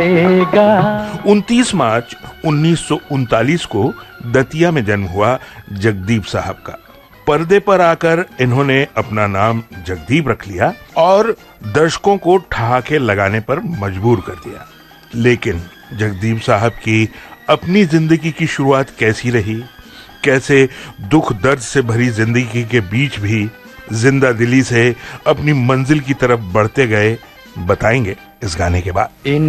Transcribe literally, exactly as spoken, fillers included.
उनतीस मार्च उन्नीस सौ उनतालीस को दतिया में जन्म हुआ जगदीप साहब का। पर्दे पर आकर इन्होंने अपना नाम जगदीप रख लिया और दर्शकों को ठहाके लगाने पर मजबूर कर दिया। लेकिन जगदीप साहब की अपनी जिंदगी की शुरुआत कैसी रही, कैसे दुख दर्द से भरी जिंदगी के बीच भी जिंदा दिली से अपनी मंजिल की तरफ बढ़ते गए, बताएंगे इस गाने के बाद।